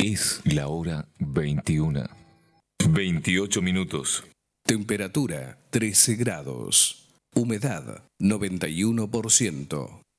Es la hora 21. 28 minutos. Temperatura 13 grados. Humedad 91%.